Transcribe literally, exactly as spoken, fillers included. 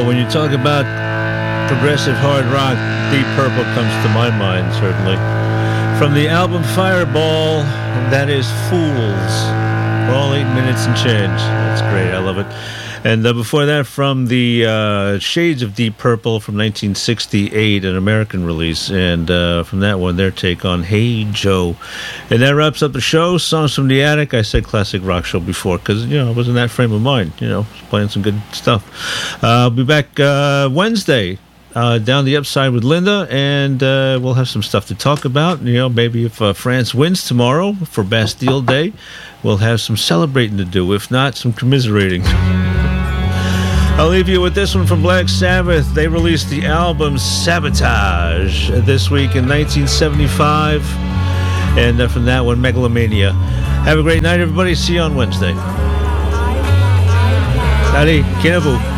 When you talk about progressive hard rock, Deep Purple comes to my mind, certainly. From the album Fireball, that is Fools. All eight minutes and change. That's great. I love it. And uh, before that, from the uh, Shades of Deep Purple from nineteen sixty-eight, an American release. And uh, from that one, their take on Hey Joe. And that wraps up the show. Songs from the Attic. I said classic rock show before because, you know, I was in that frame of mind. You know, playing some good stuff. Uh, I'll be back uh, Wednesday. Uh, down the upside with Linda, and uh, we'll have some stuff to talk about. You know, maybe if uh, France wins tomorrow for Bastille Day, we'll have some celebrating to do. If not, some commiserating. I'll leave you with this one from Black Sabbath. They released the album Sabotage this week in nineteen seventy-five, and uh, from that one, Megalomania. Have a great night, everybody. See you on Wednesday. Allez, Kinabu.